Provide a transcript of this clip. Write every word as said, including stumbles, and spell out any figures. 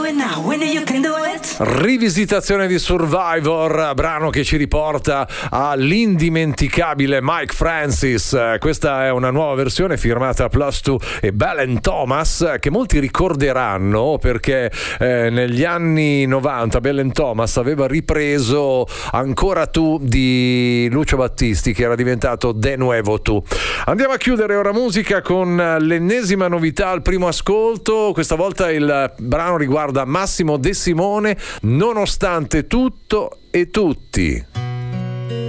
Rivisitazione di Survivor, brano che ci riporta all'indimenticabile Mike Francis. Questa è una nuova versione firmata Plus Two e Belen Thomas, che molti ricorderanno perché eh, negli anni novanta Belen Thomas aveva ripreso Ancora tu di Lucio Battisti, che era diventato De Nuevo Tu. Andiamo a chiudere ora musica con l'ennesima novità al primo ascolto. Questa volta il brano riguarda Massimo De Simone, Nonostante tutto e tutti.